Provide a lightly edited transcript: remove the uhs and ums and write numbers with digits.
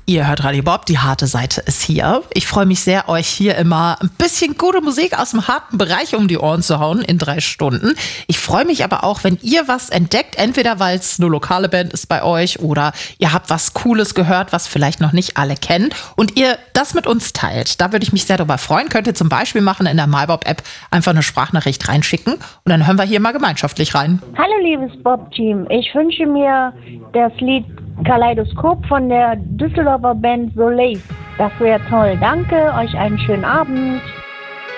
Ihr hört Radio Bob, die harte Seite ist hier. Ich freue mich sehr, euch hier immer ein bisschen gute Musik aus dem harten Bereich um die Ohren zu hauen in 3 Stunden. Ich freue mich aber auch, wenn ihr was entdeckt, entweder weil es eine lokale Band ist bei euch oder ihr habt was Cooles gehört, was vielleicht noch nicht alle kennen und ihr das mit uns teilt. Da würde ich mich sehr darüber freuen. Könnt ihr zum Beispiel machen in der MyBob-App einfach eine Sprachnachricht reinschicken und dann hören wir hier mal gemeinschaftlich rein. Hallo liebes Bob-Team, ich wünsche mir das Lied Kaleidoskop von der Düsseldorfer Band Soleil. Das wäre toll. Danke, euch einen schönen Abend.